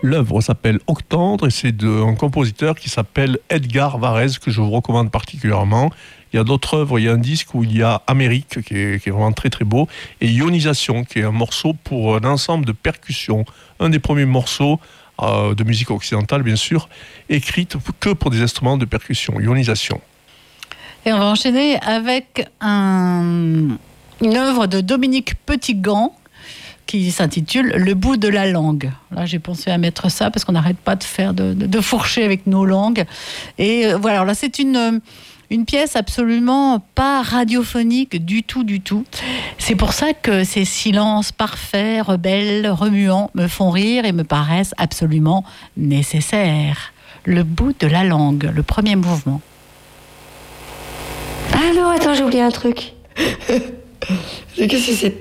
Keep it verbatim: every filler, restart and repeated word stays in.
L'œuvre s'appelle Octandre et c'est d'un compositeur qui s'appelle Edgar Varèse, que je vous recommande particulièrement. Il y a d'autres œuvres, il y a un disque où il y a Amérique qui est, qui est vraiment très très beau, et Ionisation qui est un morceau pour un ensemble de percussions, un des premiers morceaux euh, de musique occidentale bien sûr, écrite que pour des instruments de percussion, Ionisation. Et on va enchaîner avec un, une œuvre de Dominique Petitgand qui s'intitule Le bout de la langue. Là, j'ai pensé à mettre ça parce qu'on n'arrête pas de faire de, de, de fourcher avec nos langues. Et euh, voilà, alors là, c'est une, une pièce absolument pas radiophonique du tout, du tout. C'est pour ça que ces silences parfaits, rebelles, remuants me font rire et me paraissent absolument nécessaires. Le bout de la langue, le premier mouvement. Ah non, attends, j'ai oublié un truc. Qu'est-ce que c'était ?